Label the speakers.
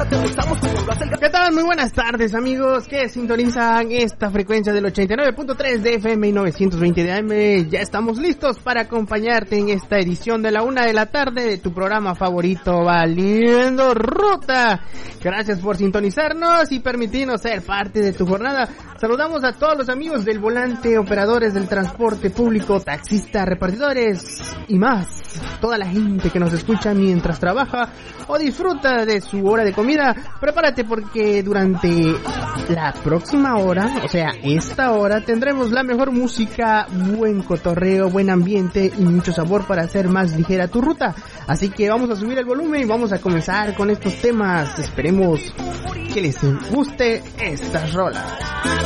Speaker 1: ¿Qué tal? Muy buenas tardes, amigos que sintonizan esta frecuencia del 89.3 de FM y 920 de AM. Ya estamos listos para acompañarte en esta edición de la 1 de la tarde de tu programa favorito, Valiendo Ruta. Gracias por sintonizarnos y permitirnos ser parte de tu jornada. Saludamos a todos los amigos del volante, operadores del transporte público, taxistas, repartidores y más. Toda la gente que nos escucha mientras trabaja o disfruta de su hora de comida. Prepárate porque durante la próxima hora, o sea, esta hora, tendremos la mejor música, buen cotorreo, buen ambiente y mucho sabor para hacer más ligera tu ruta. Así que vamos a subir el volumen y vamos a comenzar con estos temas. Esperemos que les guste estas rolas.